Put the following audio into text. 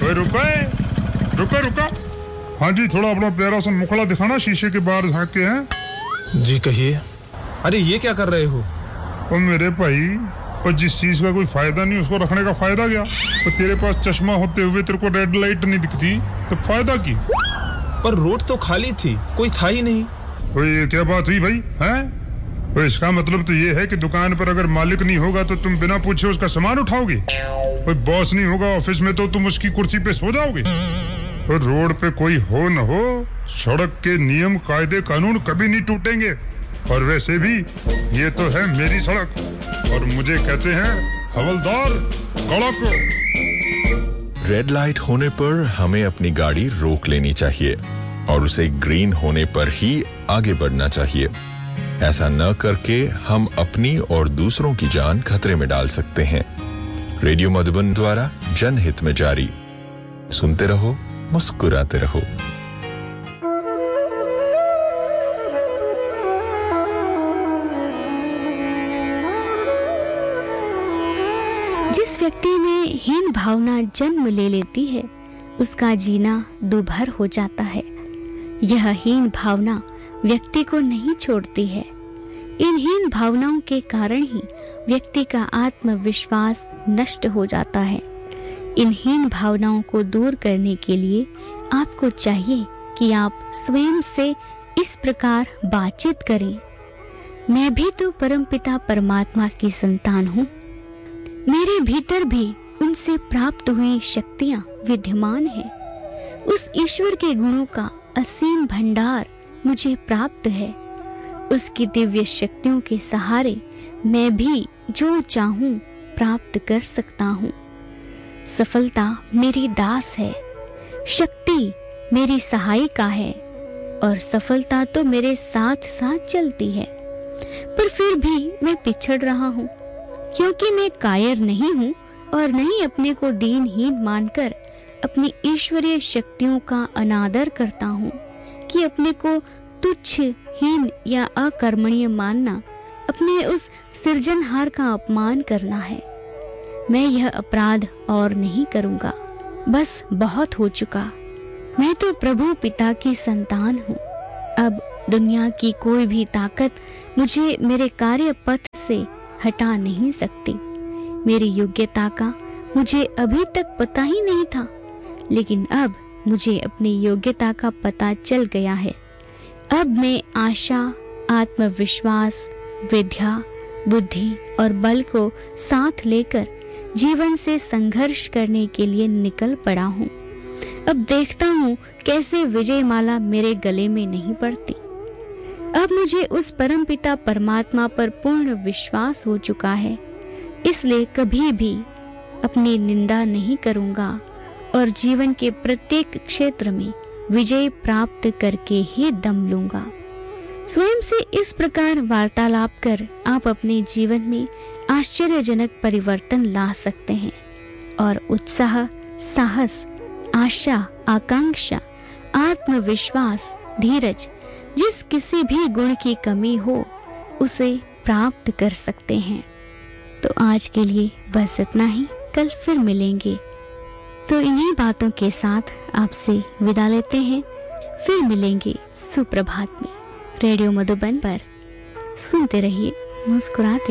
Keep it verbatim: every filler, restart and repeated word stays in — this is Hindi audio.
ओए रुको रुको रुको। हाँ जी, थोड़ा अपना प्यारा सा मुखड़ा दिखाना, शीशे के बाहर झांक के। हैं जी कहिए। अरे ये क्या कर रहे हो? ओ मेरे भाई, और जिस चीज का कोई फायदा नहीं उसको रखने का फायदा क्या? तो तेरे पास चश्मा होते हुए तेरे को रेड लाइट नहीं दिखती तो फायदा की? पर रोड तो खाली थी, कोई था ही नहीं। ओ ये क्या बात हुई भाई? हैं तो इसका मतलब तो ये है कि दुकान पर अगर मालिक नहीं होगा तो तुम बिना पूछे उसका सामान उठाओगे। कोई बॉस नहीं होगा ऑफिस में तो तुम उसकी कुर्सी पे सो जाओगे। तो रोड पे कोई हो न हो, सड़क के नियम कायदे कानून कभी नहीं टूटेंगे। और वैसे भी ये तो है मेरी सड़क और मुझे कहते हैं हवलदार कड़क। रेड लाइट होने पर हमें अपनी गाड़ी रोक लेनी चाहिए और उसे ग्रीन होने पर ही आगे बढ़ना चाहिए। ऐसा न करके हम अपनी और दूसरों की जान खतरे में डाल सकते हैं। रेडियो मधुबन द्वारा जनहित में जारी। सुनते रहो, मुस्कुराते रहो। जिस व्यक्ति में हीन भावना जन्म ले लेती है उसका जीना दुभर हो जाता है। यह हीन भावना व्यक्ति को नहीं छोड़ती है। इन हीन भावनाओं के कारण ही व्यक्ति का आत्मविश्वास नष्ट हो जाता है। इन हीन भावनाओं को दूर करने के लिए आपको चाहिए कि आप स्वयं से इस प्रकार बातचीत करें। मैं भी तो परमपिता परमात्मा की संतान हूँ। मेरे भीतर भी उनसे प्राप्त हुई शक्तियाँ विद्यमान हैं। उस ईश्वर के गुणों का असीम भंडार मुझे प्राप्त है। उसकी दिव्य शक्तियों के सहारे मैं भी जो चाहूं प्राप्त कर सकता हूं। सफलता मेरी दास है, शक्ति मेरी सहायिका है और सफलता तो मेरे साथ साथ चलती है। पर फिर भी मैं पिछड़ रहा हूं, क्योंकि मैं कायर नहीं हूं और नहीं अपने को दीनहीन मानकर अपनी ईश्वरीय शक्तियों का अनादर करता हूं कि अपने को तुच्छ, हीन या अकर्मणीय मानना अपने उस सृजनहार का अपमान करना है। मैं यह अपराध और नहीं करूंगा, बस बहुत हो चुका। मैं तो प्रभु पिता की संतान हूँ। अब दुनिया की कोई भी ताकत मुझे मेरे कार्य पथ से हटा नहीं सकती। मेरी योग्यता का मुझे अभी तक पता ही नहीं था, लेकिन अब मुझे अपनी योग्यता का पता चल गया है। अब मैं आशा, आत्मविश्वास, विद्या, बुद्धि और बल को साथ लेकर जीवन से संघर्ष करने के लिए निकल पड़ा हूँ। अब देखता हूँ कैसे विजय माला मेरे गले में नहीं पड़ती। अब मुझे उस परमपिता परमात्मा पर पूर्ण विश्वास हो चुका है, इसलिए कभी भी अपनी निंदा नहीं करूँगा और जीवन के प्रत्येक क्षेत्र में विजय प्राप्त करके ही दम लूंगा। स्वयं से इस प्रकार वार्तालाप कर आप अपने जीवन में आश्चर्यजनक परिवर्तन ला सकते हैं और उत्साह, साहस, आशा, आकांक्षा, आत्मविश्वास, धीरज, जिस किसी भी गुण की कमी हो उसे प्राप्त कर सकते हैं। तो आज के लिए बस इतना ही, कल फिर मिलेंगे। तो इन्हीं बातों के साथ आपसे विदा लेते हैं। फिर मिलेंगे सुप्रभात में रेडियो मधुबन पर। सुनते रहिए, मुस्कुराते